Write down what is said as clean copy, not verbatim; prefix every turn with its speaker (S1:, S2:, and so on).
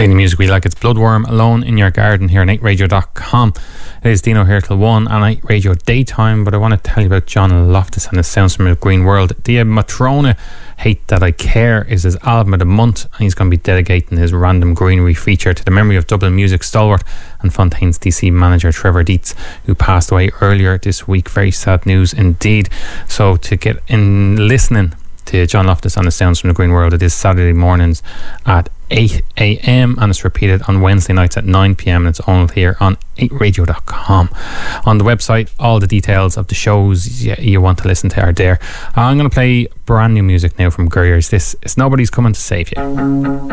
S1: Playing the music we like, it's Bloodworm, Alone in Your Garden here on 8radio.com. It is Dino here till 1 on 8 Radio Daytime, but I want to tell you about John Loftus and his Sounds from a Green World. Dia Matrona, Hate That I Care is his album of the month, and he's going to be dedicating his Random Greenery feature to the memory of Dublin music stalwart and Fontaine's DC manager Trevor Dietz, who passed away earlier this week. Very sad news indeed. So to get in listening to John Loftus on the Sounds from the Green World, it is Saturday mornings at 8 a.m. and it's repeated on Wednesday nights at 9 p.m. and it's all here on 8radio.com. On the website, all the details of the shows you want to listen to are there. I'm going to play brand new music now from Gurriers. This is Nobody's Coming to Save You.